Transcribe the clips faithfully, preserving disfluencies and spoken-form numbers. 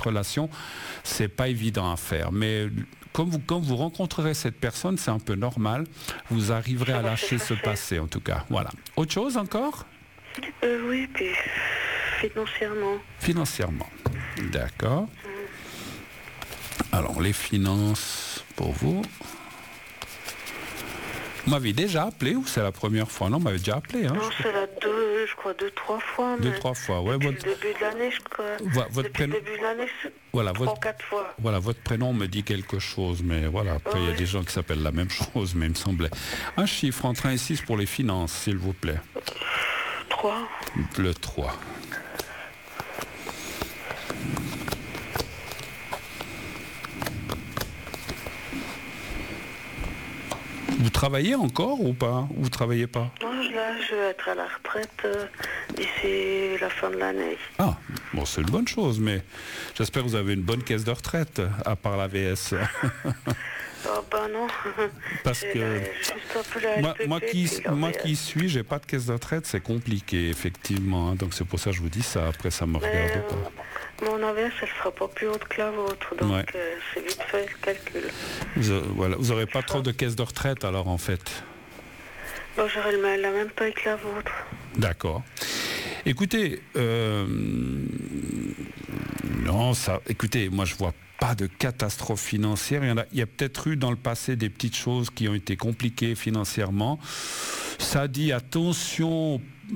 cette relation, c'est pas évident à faire. Mais comme vous, quand vous rencontrerez cette personne, c'est un peu normal. Vous arriverez à lâcher ce passé, en tout cas. Voilà. Autre chose encore ? euh, Oui, puis financièrement. Financièrement. D'accord. Alors, les finances pour vous. Vous m'avez déjà appelé ou c'est la première fois? Non, vous m'avez déjà appelé. Hein, non, c'est la deux, je crois, deux, trois fois. Deux, trois fois, ouais. Depuis Votre... le début de l'année, je crois. Voilà, votre depuis prénom... le début de l'année, voilà, trois, votre... quatre fois. Voilà, votre prénom me dit quelque chose, mais voilà, après, il oh, y a oui. des gens qui s'appellent la même chose, mais il me semblait. Un chiffre entre un et six pour les finances, s'il vous plaît. trois. Le trois. Vous travaillez encore ou pas? Vous travaillez pas? Non, là, je vais être à la retraite euh, d'ici la fin de l'année. Ah, bon, c'est une bonne chose, mais j'espère que vous avez une bonne caisse de retraite, à part la V S. Oh ben non. Parce que la, moi, moi, qui, moi qui suis, j'ai pas de caisse de retraite, c'est compliqué, effectivement. Hein, donc c'est pour ça que je vous dis ça. Après, ça me regarde euh, pas. Mon A V S, elle sera pas plus haute que la vôtre, donc ouais. euh, c'est vite fait le calcul. Vous, euh, voilà, vous aurez pas trop de caisse de retraite alors en fait. Bon, j'aurai la même taille que la vôtre. D'accord. Écoutez, euh, non, ça. Écoutez, moi je vois pas de catastrophe financière. Il y en a, il y a peut-être eu dans le passé des petites choses qui ont été compliquées financièrement. Ça dit attention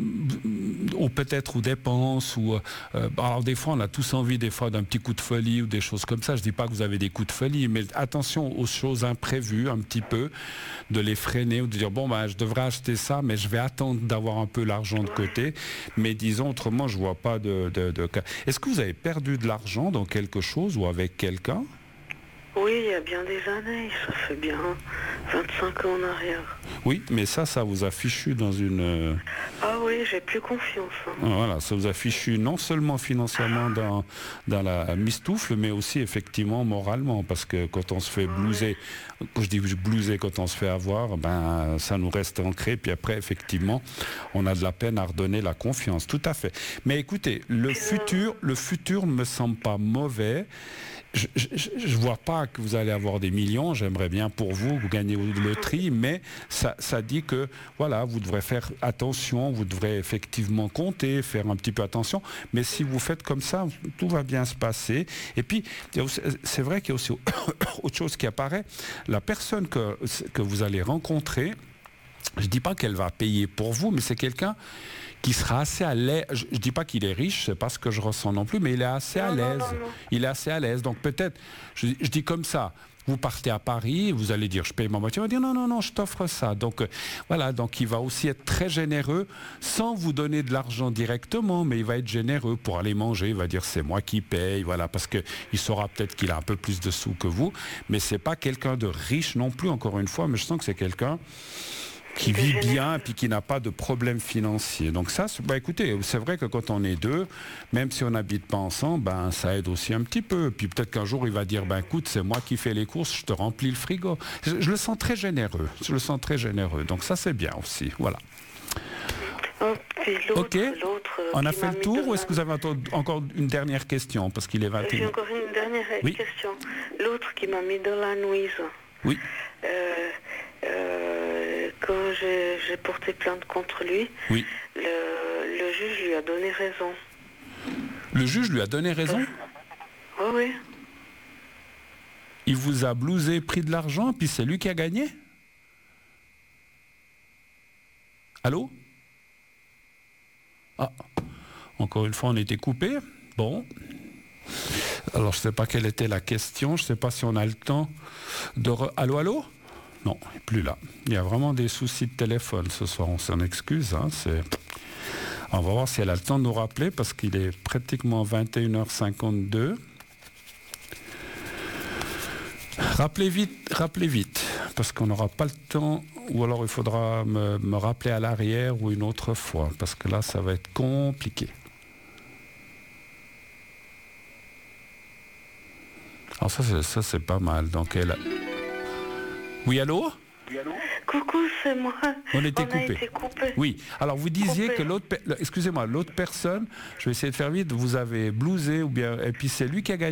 ou peut-être aux dépenses ou euh, alors des fois on a tous envie des fois d'un petit coup de folie ou des choses comme ça. Je dis pas que vous avez des coups de folie, mais attention aux choses imprévues un petit peu, de les freiner ou de dire bon ben je devrais acheter ça, mais je vais attendre d'avoir un peu l'argent de côté. Mais disons autrement, je vois pas de, de, de... Est-ce que vous avez perdu de l'argent dans quelque chose ou avec quelqu'un? Oui, il y a bien des années, ça fait bien vingt-cinq ans en arrière. Oui, mais ça, ça vous a fichu dans une... Ah oui, j'ai plus confiance. Hein. Voilà, ça vous a fichu non seulement financièrement dans, dans la mistoufle, mais aussi effectivement moralement, parce que quand on se fait blouser, oui. quand je dis blouser, quand on se fait avoir, ben ça nous reste ancré, puis après, effectivement, on a de la peine à redonner la confiance, tout à fait. Mais écoutez, le puis futur, euh... le futur ne me semble pas mauvais. Je ne vois pas que vous allez avoir des millions, j'aimerais bien pour vous, vous gagnez au loterie, mais ça, ça dit que voilà, vous devrez faire attention, vous devrez effectivement compter, faire un petit peu attention, mais si vous faites comme ça, tout va bien se passer. Et puis, c'est vrai qu'il y a aussi autre chose qui apparaît, la personne que, que vous allez rencontrer, je ne dis pas qu'elle va payer pour vous, mais c'est quelqu'un qui sera assez à l'aise. Je ne dis pas qu'il est riche, c'est pas ce que je ressens non plus, mais il est assez non, à l'aise. Non, non, non. Il est assez à l'aise. Donc peut-être, je, je dis comme ça, vous partez à Paris, vous allez dire je paye ma voiture, il va dire non, non, non, je t'offre ça. Donc euh, voilà, donc il va aussi être très généreux, sans vous donner de l'argent directement, mais il va être généreux pour aller manger, il va dire c'est moi qui paye, voilà, parce qu'il saura peut-être qu'il a un peu plus de sous que vous, mais c'est pas quelqu'un de riche non plus, encore une fois, mais je sens que c'est quelqu'un qui vit bien et puis qui n'a pas de problème financier. Donc ça, bah écoutez, c'est vrai que quand on est deux, même si on n'habite pas ensemble, ben ça aide aussi un petit peu. Puis peut-être qu'un jour il va dire, ben écoute, c'est moi qui fais les courses, je te remplis le frigo. Je, je le sens très généreux. Je le sens très généreux. Donc ça c'est bien aussi. Voilà. Oh, ok. On a fait le tour ou est-ce que vous avez encore une dernière question parce qu'il est vingt et une. J'ai encore une dernière oui. question. L'autre qui m'a mis dans la nuise. Oui. Euh, euh, quand j'ai, j'ai porté plainte contre lui, oui. le, le juge lui a donné raison. Le juge lui a donné raison ? Oui, oui. Il vous a blousé, pris de l'argent, puis c'est lui qui a gagné ? Allô ? Ah, encore une fois, on était coupé. Bon. Alors, je ne sais pas quelle était la question. Je ne sais pas si on a le temps de... Re... Allô, allô ? Non, il n'est plus là. Il y a vraiment des soucis de téléphone ce soir. On s'en excuse. Hein, c'est... On va voir si elle a le temps de nous rappeler parce qu'il est pratiquement vingt et une heures cinquante-deux. Rappelez vite, rappelez vite, parce qu'on n'aura pas le temps, ou alors il faudra me, me rappeler à l'arrière ou une autre fois, parce que là, ça va être compliqué. Alors ça, c'est, ça, c'est pas mal. Donc elle... Oui, allô ? Oui, allô ? Coucou, c'est moi. On était On coupé. A été coupé. Oui. Alors vous disiez coupé. que l'autre, excusez-moi, l'autre personne, je vais essayer de faire vite, vous avez blousé ou bien, et puis c'est lui qui a gagné.